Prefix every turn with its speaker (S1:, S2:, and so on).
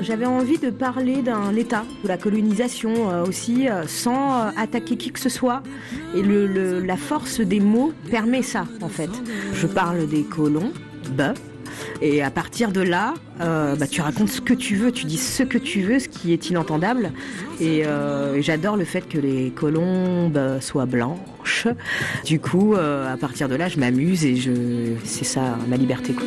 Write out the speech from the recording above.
S1: J'avais envie de parler d'un État, de la colonisation aussi, sans attaquer qui que ce soit. Et la force des mots permet ça, en fait. Je parle des colons, et à partir de là, tu racontes ce que tu veux, tu dis ce que tu veux, ce qui est inentendable. Et j'adore le fait que les colombes soient blanches. Du coup, à partir de là, je m'amuse et c'est ça ma liberté, quoi.